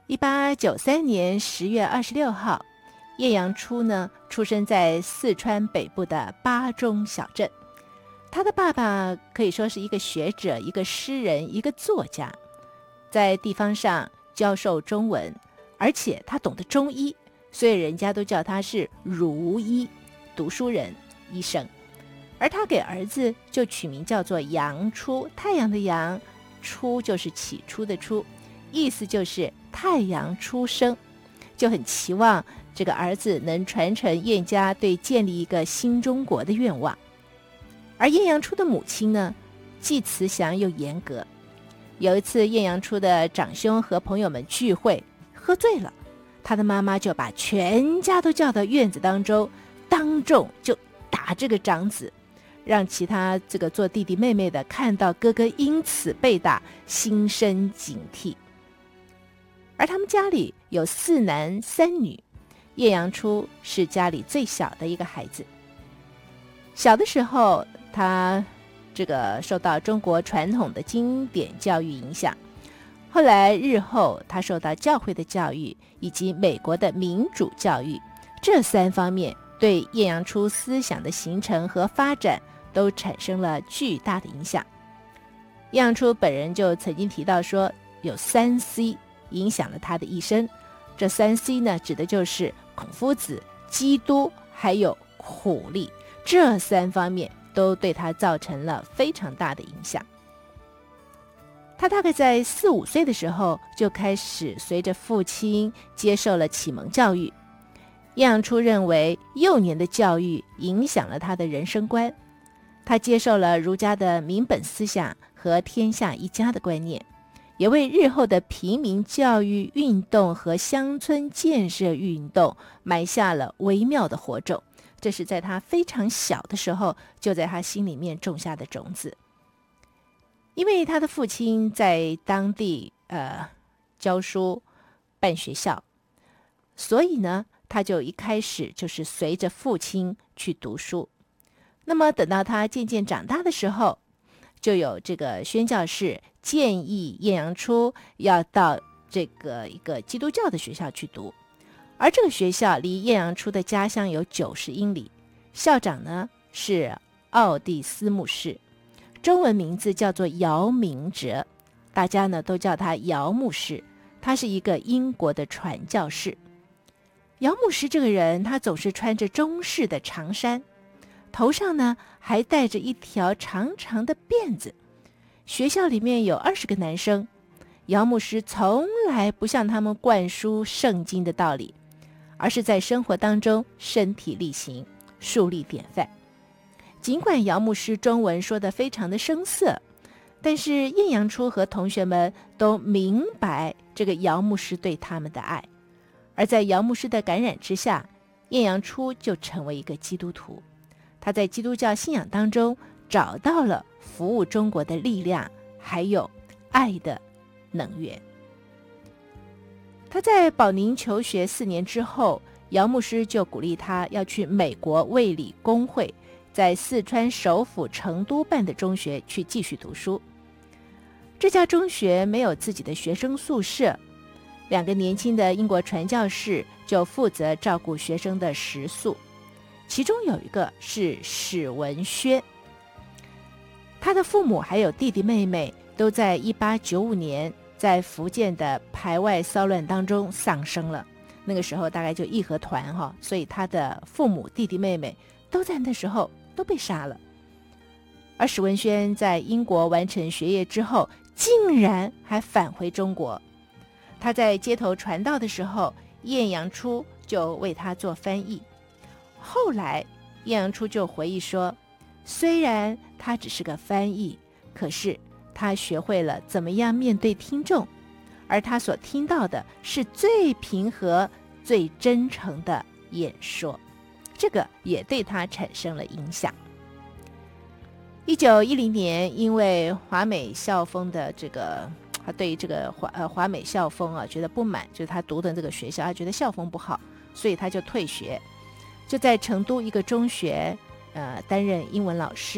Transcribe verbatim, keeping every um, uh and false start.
一八九三年十月二十六号，叶阳初呢出生在四川北部的巴中小镇。他的爸爸可以说是一个学者，一个诗人，一个作家，在地方上教授中文，而且他懂得中医，所以人家都叫他是儒医，读书人，医生。而他给儿子就取名叫做阳初，太阳的阳，初就是起初的初，意思就是太阳初升，就很期望这个儿子能传承叶家对建立一个新中国的愿望。而叶阳初的母亲呢，既慈祥又严格。有一次叶阳初的长兄和朋友们聚会，喝醉了，他的妈妈就把全家都叫到院子当中，当众就打这个长子，让其他这个做弟弟妹妹的看到哥哥因此被打，心生警惕。而他们家里有四男三女，叶阳初是家里最小的一个孩子。小的时候，他这个受到中国传统的经典教育影响，后来日后他受到教会的教育以及美国的民主教育，这三方面对叶阳初思想的形成和发展都产生了巨大的影响。叶阳初本人就曾经提到说，有三 C 影响了他的一生。这三 C 呢，指的就是孔夫子、基督还有苦力，这三方面都对他造成了非常大的影响。他大概在四五岁的时候就开始随着父亲接受了启蒙教育。叶阳初认为幼年的教育影响了他的人生观，他接受了儒家的民本思想和天下一家的观念，也为日后的平民教育运动和乡村建设运动埋下了微妙的火种。这是在他非常小的时候就在他心里面种下的种子。因为他的父亲在当地呃教书办学校，所以呢他就一开始就是随着父亲去读书。那么等到他渐渐长大的时候，就有这个宣教士建议叶阳初要到这个一个基督教的学校去读。而这个学校离叶阳初的家乡有九十英里，校长呢是奥蒂斯牧师，中文名字叫做姚明哲，大家呢都叫他姚牧师，他是一个英国的传教士。姚牧师这个人，他总是穿着中式的长衫，头上呢还戴着一条长长的辫子。学校里面有二十个男生，姚牧师从来不向他们灌输圣经的道理，而是在生活当中身体力行，树立典范。尽管姚牧师中文说得非常的生涩，但是叶阳初和同学们都明白这个姚牧师对他们的爱。而在姚牧师的感染之下，叶阳初就成为一个基督徒。他在基督教信仰当中找到了服务中国的力量，还有爱的能源。他在保宁求学四年之后，姚牧师就鼓励他要去美国卫理公会在四川首府成都办的中学去继续读书。这家中学没有自己的学生宿舍，两个年轻的英国传教士就负责照顾学生的食宿，其中有一个是史文轩。他的父母还有弟弟妹妹都在一八九五年在福建的排外骚乱当中丧生了，那个时候大概就义和团哈，所以他的父母弟弟妹妹都在那时候都被杀了。而史文轩在英国完成学业之后，竟然还返回中国。他在街头传道的时候，叶阳初就为他做翻译。后来叶阳初就回忆说，虽然他只是个翻译，可是他学会了怎么样面对听众，而他所听到的是最平和、最真诚的演说，这个也对他产生了影响。一九一零年，因为华美校风的这个，他对这个华呃华美校风啊觉得不满，就是他读的这个学校，他觉得校风不好，所以他就退学，就在成都一个中学呃担任英文老师。